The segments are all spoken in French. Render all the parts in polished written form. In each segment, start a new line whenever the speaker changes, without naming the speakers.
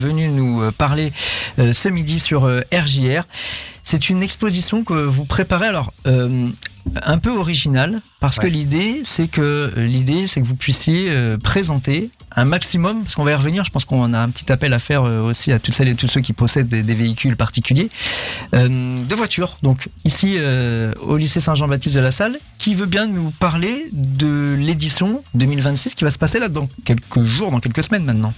Venu nous parler ce midi sur RJR. C'est une exposition que vous préparez alors un peu originale parce que l'idée c'est que vous puissiez présenter un maximum, parce qu'on va y revenir, je pense qu'on a un petit appel à faire aussi à toutes celles et tous ceux qui possèdent des véhicules particuliers, de voitures. Donc ici au lycée Saint-Jean-Baptiste de La Salle, qui veut bien nous parler de l'édition 2026 qui va se passer là dans quelques jours, dans quelques semaines maintenant.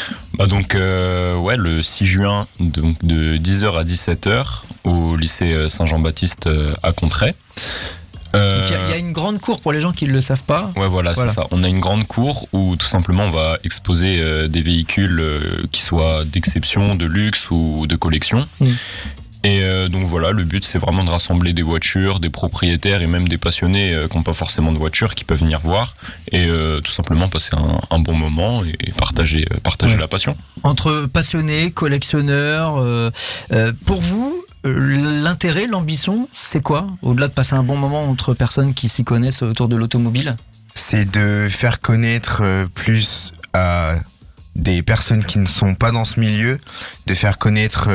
Le 6 juin donc de 10h à 17h au lycée Saint-Jean-Baptiste à Contray.
Il y a une grande cour pour les gens qui ne le savent pas.
Voilà, c'est ça. On a une grande cour où tout simplement on va exposer des véhicules qui soient d'exception, de luxe ou de collection. Et donc voilà, le but c'est vraiment de rassembler des voitures, des propriétaires et même des passionnés qui n'ont pas forcément de voiture, qui peuvent venir voir et tout simplement passer un bon moment et partager la passion.
Entre passionnés, collectionneurs, pour vous, l'intérêt, l'ambition, c'est quoi? Au-delà de passer un bon moment entre personnes qui s'y connaissent autour de l'automobile?
C'est de faire connaître plus à des personnes qui ne sont pas dans ce milieu, de faire connaître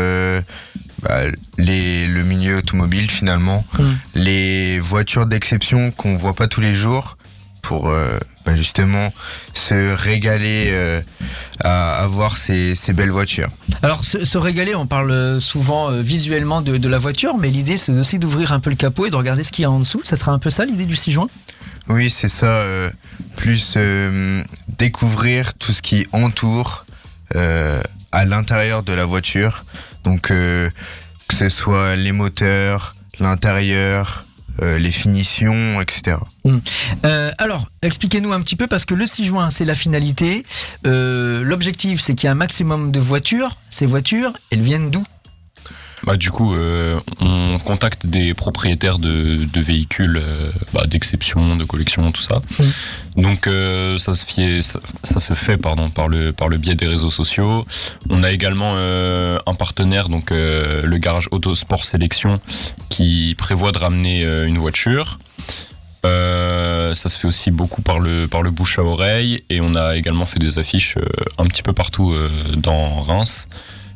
le milieu automobile finalement, les voitures d'exception qu'on voit pas tous les jours, pour justement se régaler à voir ces belles voitures.
Alors se régaler, on parle souvent visuellement de la voiture, mais l'idée c'est aussi d'ouvrir un peu le capot et de regarder ce qu'il y a en dessous. Ça sera un peu ça l'idée du 6 juin?
Oui, c'est ça, plus découvrir tout ce qui entoure à l'intérieur de la voiture, donc que ce soit les moteurs, l'intérieur, les finitions, etc.
Alors, expliquez-nous un petit peu, parce que le 6 juin, c'est la finalité. L'objectif, c'est qu'il y ait un maximum de voitures. Ces voitures, elles viennent d'où ?
Du coup, on contacte des propriétaires de véhicules d'exception, de collection, tout ça. Donc ça se fait par le biais des réseaux sociaux. On a également un partenaire, donc le garage Autosport Sélection, qui prévoit de ramener une voiture. Ça se fait aussi beaucoup par le bouche à oreille, et on a également fait des affiches un petit peu partout dans Reims.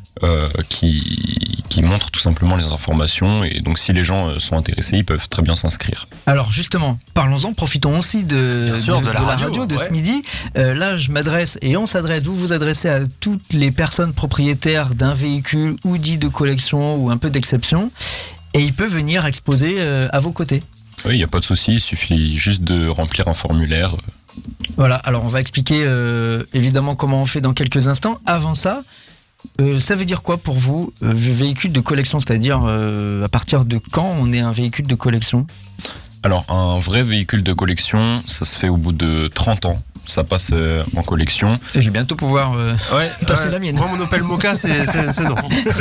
Qui montrent tout simplement les informations, et donc si les gens sont intéressés, ils peuvent très bien s'inscrire.
Alors justement, parlons-en, profitons aussi de la radio de ce midi. Là, je m'adresse et on s'adresse, vous vous adressez à toutes les personnes propriétaires d'un véhicule ou dit de collection ou un peu d'exception, et il peut venir exposer à vos côtés.
Oui, il n'y a pas de souci, il suffit juste de remplir un formulaire.
Voilà, alors on va expliquer évidemment comment on fait dans quelques instants. Avant ça, ça veut dire quoi pour vous, véhicule de collection? C'est-à-dire, à partir de quand on est un véhicule de collection?
Alors, un vrai véhicule de collection, ça se fait au bout de 30 ans. Ça passe en collection.
Et je vais bientôt pouvoir passer la mienne.
Moi, mon Opel Mokka, c'est non.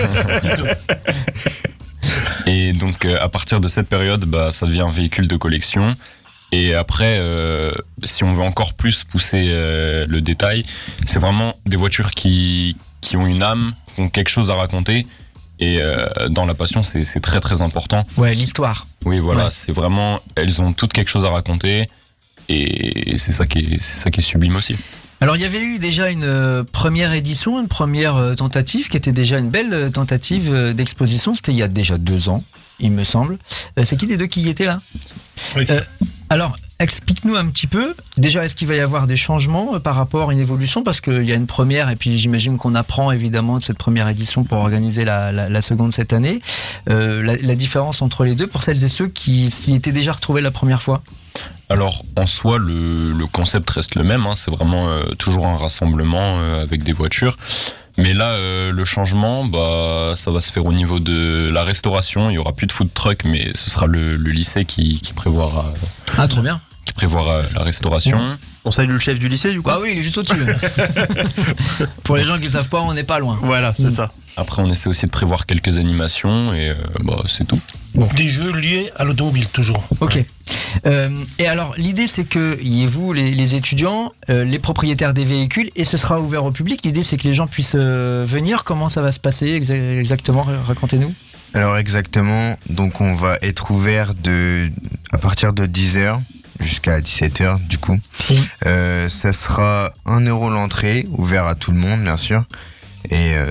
Et donc, à partir de cette période, ça devient un véhicule de collection. Et après, si on veut encore plus pousser le détail, c'est vraiment des voitures qui ont une âme, qui ont quelque chose à raconter. Et dans la passion, c'est très très important.
Ouais, l'histoire.
Oui, voilà, c'est vraiment, elles ont toutes quelque chose à raconter. Et c'est ça qui est sublime aussi.
Alors, il y avait eu déjà une première édition, une première tentative, qui était déjà une belle tentative d'exposition. C'était il y a déjà 2 ans, il me semble. C'est qui des deux qui y étaient là?
Oui.
Alors, explique-nous un petit peu. Déjà, est-ce qu'il va y avoir des changements par rapport à une évolution? Parce qu'il y a une première, et puis j'imagine qu'on apprend évidemment de cette première édition pour organiser la seconde cette année. La différence entre les deux, pour celles et ceux qui s'y étaient déjà retrouvés la première fois?
Alors, en soi, le concept reste le même. C'est vraiment toujours un rassemblement avec des voitures. Mais là, le changement, ça va se faire au niveau de la restauration. Il y aura plus de food truck, mais ce sera le lycée qui prévoira.
Trop bien.
Qui prévoira la restauration.
On salue le chef du lycée, du coup.
Ah oui, il est juste au-dessus. Pour les gens qui ne savent pas, on n'est pas loin.
Voilà, c'est ça.
Après, on essaie aussi de prévoir quelques animations, et c'est tout.
Donc des jeux liés à l'automobile, toujours.
Ok. Et alors, l'idée, c'est que vous, les étudiants, les propriétaires des véhicules, et ce sera ouvert au public. L'idée, c'est que les gens puissent venir. Comment ça va se passer exactement? Racontez-nous.
Alors exactement, donc on va être ouvert à partir de 10h jusqu'à 17h du coup. Ça sera 1 € l'entrée, ouvert à tout le monde bien sûr. Et